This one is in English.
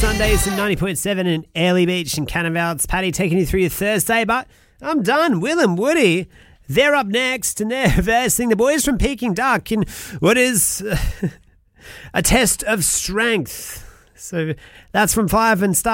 Sundays and 90.7 in Airlie Beach and Cannavale. It's Paddy taking you through your Thursday, but I'm done. Will and Woody, they're up next and they're versing the boys from Peking Duck in what is a test of strength. So that's from 5 and stuff.